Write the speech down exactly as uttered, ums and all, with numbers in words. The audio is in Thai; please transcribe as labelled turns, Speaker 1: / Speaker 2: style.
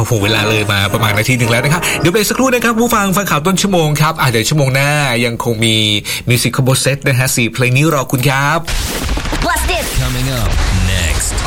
Speaker 1: โหเวลาเลยมาประมาณนาทีหนึ่งแล้วนะครับเดี๋ยวเบรกสักครู่นะครับผู้ฟังฟังข่าวต้นชั่วโมงครับอ่ะเดี๋ยวชั่วโมงหน้ายังคงมีมิวสิคคอมโบเซตนะฮะสี่เพลงนี้รอคุณครับ
Speaker 2: Blast it.
Speaker 3: Coming up next